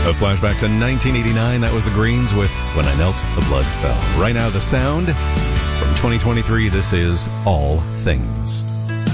A flashback to 1989. That was the Greens with When I Knelt, the Blood Fell. Right now, the sound from 2023. This is All Things.